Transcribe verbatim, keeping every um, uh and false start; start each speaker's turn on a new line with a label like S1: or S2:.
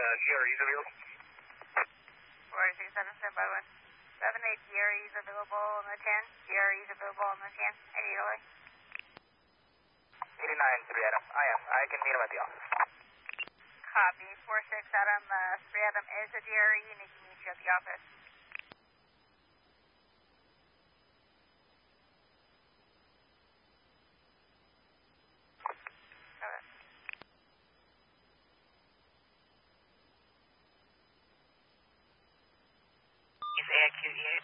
S1: G R Es available?
S2: four six seven, stand by one. seven eight G R Es available on the ten. G R Es available on the ten. eighty away.
S1: eighty-nine, three Adam. I am. I can meet him at the office.
S2: Copy. four six Adam, uh, three Adam is a G R E, and he can meet you at the office. Okay.
S3: Is A I Q E A